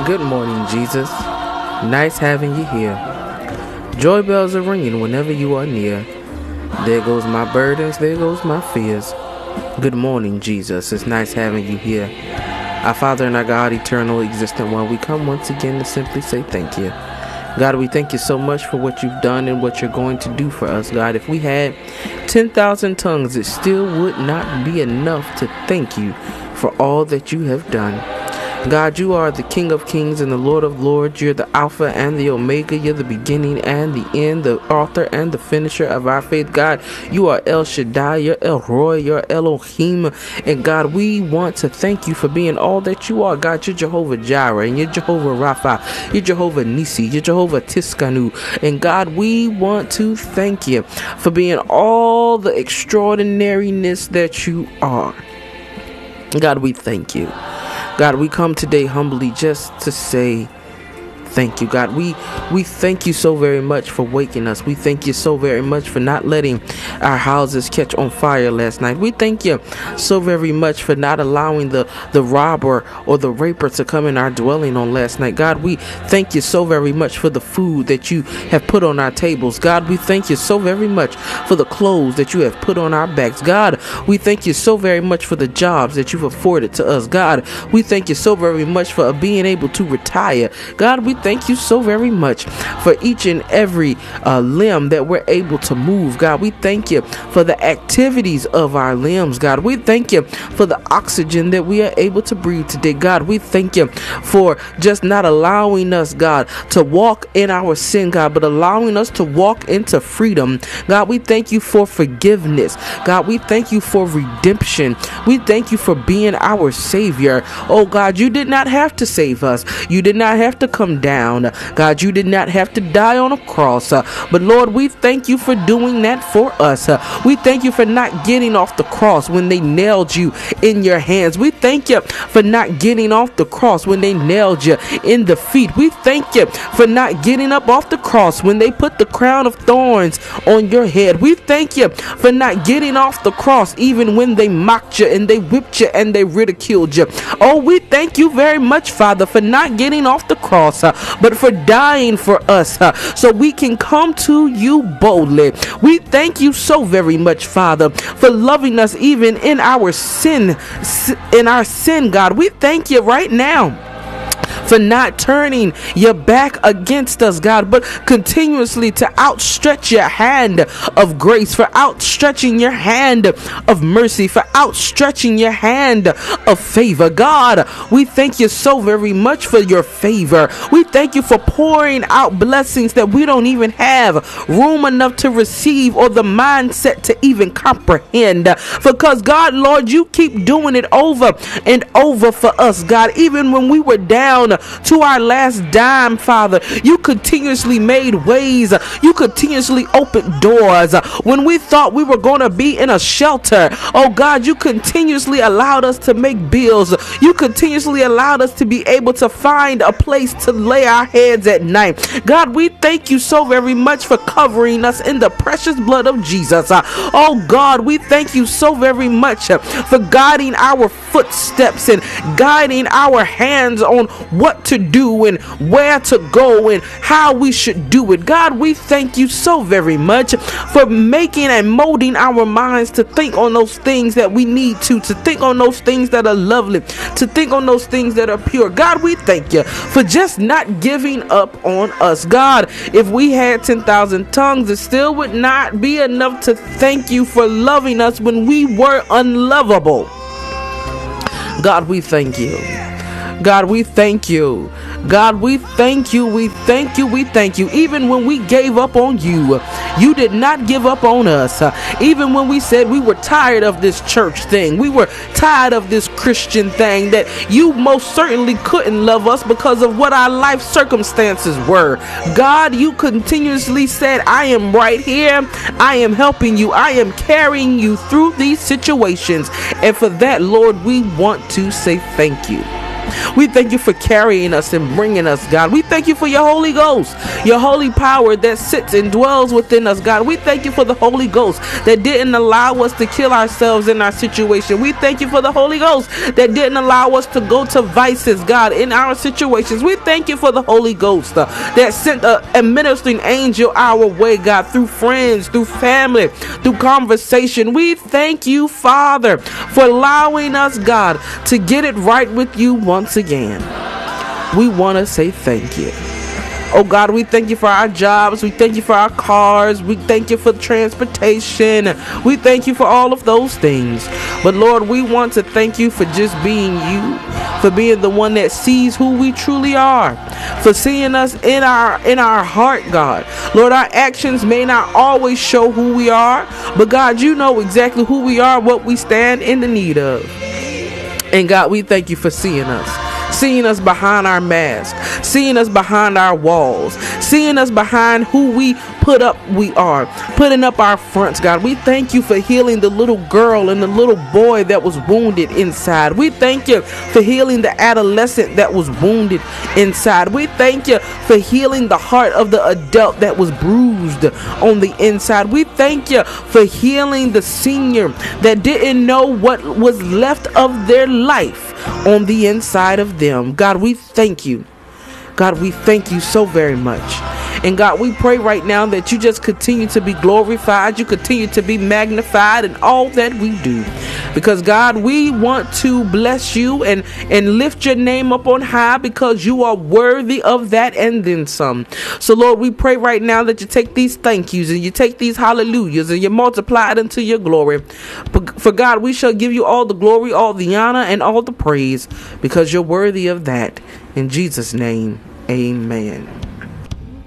Good morning, Jesus. Nice having you here. Joy bells are ringing whenever you are near. There goes my burdens, there goes my fears. Good morning, Jesus. It's nice having you here. Our Father and our God, eternal, existent one, we come once again to simply say thank you. God, we thank you so much for what you've done and what you're going to do for us, God. If we had 10,000 tongues, it still would not be enough to thank you for all that you have done. God, you are the King of Kings and the Lord of Lords. You're the Alpha and the Omega. You're the beginning and the end, the author and the finisher of our faith. God, you are El Shaddai, you're El Roy, you're Elohim. And God, we want to thank you for being all that you are. God, you're Jehovah Jireh, and you're Jehovah Rapha, you're Jehovah Nisi, you're Jehovah Tiskanu. And God, we want to thank you for being all the extraordinariness that you are. God, we thank you. God, we come today humbly just to say thank you, God. We thank you so very much for waking us. We thank you so very much for not letting our houses catch on fire last night. We thank you so very much for not allowing the robber or the raper to come in our dwelling on last night. God, we thank you so very much for the food that you have put on our tables. God, we thank you so very much for the clothes that you have put on our backs. God, we thank you so very much for the jobs that you've afforded to us. God, we thank you so very much for being able to retire. God, we thank you so very much for each and every limb that we're able to move. God, we thank you for the activities of our limbs. God, we thank you for the oxygen that we are able to breathe today. God, we thank you for just not allowing us, God, to walk in our sin, God, but allowing us to walk into freedom. God, we thank you for forgiveness. God, we thank you for redemption. We thank you for being our Savior. Oh, God, you did not have to save us. You did not have to come down. God, you did not have to die on a cross. But Lord, we thank you for doing that for us. We thank you for not getting off the cross when they nailed you in your hands. We thank you for not getting off the cross when they nailed you in the feet. We thank you for not getting up off the cross when they put the crown of thorns on your head. We thank you for not getting off the cross even when they mocked you and they whipped you and they ridiculed you. Oh, we thank you very much, Father, for not getting off the cross, but for dying for us, so we can come to you boldly. We thank you so very much, Father, for loving us even in our sin, God. We thank you right now for not turning your back against us, God, but continuously to outstretch your hand of grace, for outstretching your hand of mercy, for outstretching your hand of favor. God, we thank you so very much for your favor. We thank you for pouring out blessings that we don't even have room enough to receive or the mindset to even comprehend. Because God, Lord, you keep doing it over and over for us, God. Even when we were down to our last dime, Father, you continuously made ways. You continuously opened doors when we thought we were going to be in a shelter. Oh God, you continuously allowed us to make bills. You continuously allowed us to be able to find a place to lay our heads at night. God, we thank you so very much for covering us in the precious blood of Jesus. Oh God, we thank you so very much for guiding our footsteps and guiding our hands on what to do and where to go and how we should do it. God, we thank you so very much for making and molding our minds to think on those things that we need to think on those things that are lovely, to think on those things that are pure. God, we thank you for just not giving up on us. God, if we had 10,000 tongues, it still would not be enough to thank you for loving us when we were unlovable. God, we thank you. God, we thank you. God, we thank you. We thank you. We thank you. Even when we gave up on you, you did not give up on us. Even when we said we were tired of this church thing, we were tired of this Christian thing, that you most certainly couldn't love us because of what our life circumstances were. God, you continuously said, I am right here. I am helping you. I am carrying you through these situations. And for that, Lord, we want to say thank you. We thank you for carrying us and bringing us, God. We thank you for your Holy Ghost, your holy power that sits and dwells within us, God. We thank you for the Holy Ghost that didn't allow us to kill ourselves in our situation. We thank you for the Holy Ghost that didn't allow us to go to vices, God, in our situations. We thank you for the Holy Ghost that sent a ministering angel our way, God, through friends, through family, through conversation. We thank you, Father, for allowing us, God, to get it right with you once again. We want to say thank you. Oh God, we thank you for our jobs. We thank you for our cars. We thank you for transportation. We thank you for all of those things. But Lord, we want to thank you for just being you, for being the one that sees who we truly are, for seeing us in our heart, God. Lord, our actions may not always show who we are, but God, you know exactly who we are, what we stand in the need of. And God, we thank you for seeing us behind our mask, seeing us behind our walls, seeing us behind who we are, putting up our fronts, God. We thank you for healing the little girl and the little boy that was wounded inside. We thank you for healing the adolescent that was wounded inside. We thank you for healing the heart of the adult that was bruised on the inside. We thank you for healing the senior that didn't know what was left of their life on the inside of them. God, we thank you. God, we thank you so very much. And God, we pray right now that you just continue to be glorified. You continue to be magnified in all that we do. Because God, we want to bless you and lift your name up on high, because you are worthy of that and then some. So Lord, we pray right now that you take these thank yous and you take these hallelujahs and you multiply it into your glory. For God, we shall give you all the glory, all the honor, and all the praise, because you're worthy of that. In Jesus' name, amen.